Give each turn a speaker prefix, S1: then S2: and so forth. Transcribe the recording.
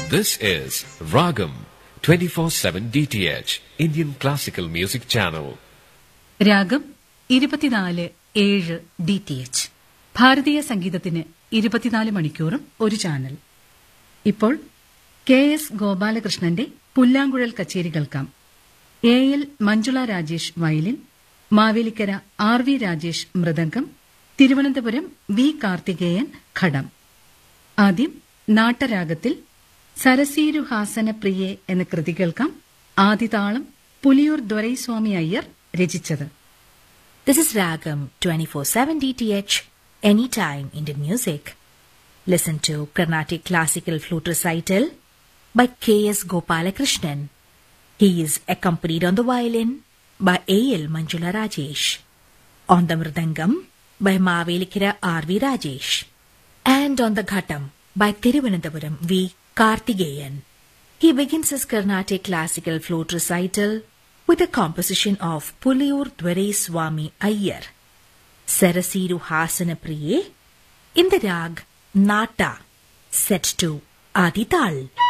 S1: This is Ragam 24/7 DTH Indian Classical Music Channel.
S2: രാഗം 24/7 DTH ഭാരതീയ സംഗീതത്തിന് 24 മണിക്കൂറും ഒരു ചാനൽ. ഇപ്പോൾ KS ഗോപാലകൃഷ്ണന്റെ പുല്ലാങ്കുഴൽ കച്ചേരി കേൾക്കാം. AL Manjula Rajesh violin, Mavelikkara RV Rajesh mridangam, Thiruvananthapuram V Karthikeyan ഘടം. ആദ്യം നാട്ടരാഗത്തിൽ സരസീരുഹാസന പ്രിയേ എന്ന കൃതി കേൾക്കാം. ആദിതാളം പുലിയൂർ ദൊരൈസ്വാമി അയ്യർ രചിച്ചത്.
S3: This is Ragam 24/7 DTH, anytime Indian music. Listen to Carnatic Classical Flute Recital by KS Gopalakrishnan. He is accompanied on the violin by AL Manjula Rajesh, on the mridangam by Mavelikira RV Rajesh, and on the ghatam by Thiruvananthapuram V Karthikeyan. He begins his Carnatic Classical Flute Recital with a composition of Puliyur Dwareiswamy Iyer, Sarasiru Hasana Priye, in the rag Nata, set to Adi Tal.